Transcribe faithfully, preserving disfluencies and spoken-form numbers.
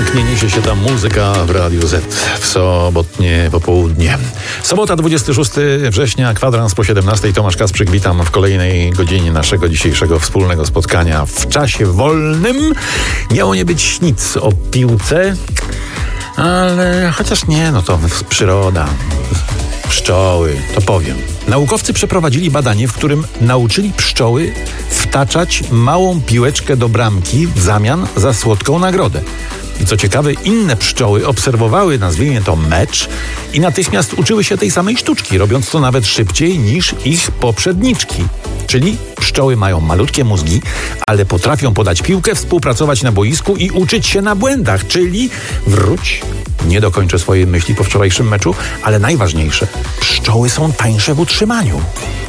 pięknie niesie się ta muzyka w Radiu Z w sobotnie popołudnie. Sobota, dwudziestego szóstego września, kwadrans po siedemnastej. Tomasz Kasprzyk, witam w kolejnej godzinie naszego dzisiejszego wspólnego spotkania w czasie wolnym. Miało nie być nic o piłce, ale chociaż nie, no to przyroda, pszczoły, to powiem. Naukowcy przeprowadzili badanie, w którym nauczyli pszczoły wtaczać małą piłeczkę do bramki w zamian za słodką nagrodę. I co ciekawe, inne pszczoły obserwowały, nazwijmy to, mecz i natychmiast uczyły się tej samej sztuczki, robiąc to nawet szybciej niż ich poprzedniczki. Czyli pszczoły mają malutkie mózgi, ale potrafią podać piłkę, współpracować na boisku i uczyć się na błędach, czyli wróć. Nie dokończę swojej myśli po wczorajszym meczu, ale najważniejsze, pszczoły są tańsze w utrzymaniu.